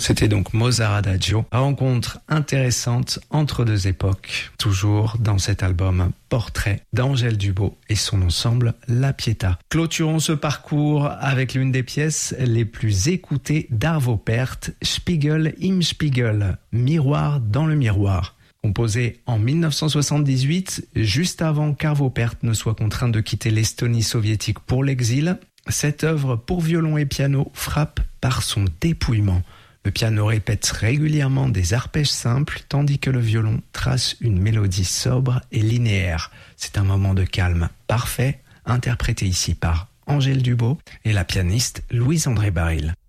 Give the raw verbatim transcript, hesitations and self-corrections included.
C'était donc Mozart Adagio. Rencontre intéressante entre deux époques, toujours dans cet album Portrait d'Angèle Dubos et son ensemble La Pietà. Clôturons ce parcours avec l'une des pièces les plus écoutées d'Arvo Pärt, Spiegel im Spiegel, Miroir dans le miroir. Composé en dix-neuf cent soixante-dix-huit, juste avant qu'Arvo Pärt ne soit contraint de quitter l'Estonie soviétique pour l'exil, cette œuvre pour violon et piano frappe par son dépouillement. Le piano répète régulièrement des arpèges simples, tandis que le violon trace une mélodie sobre et linéaire. C'est un moment de calme parfait, interprété ici par Angèle Dubos et la pianiste Louise André Baril.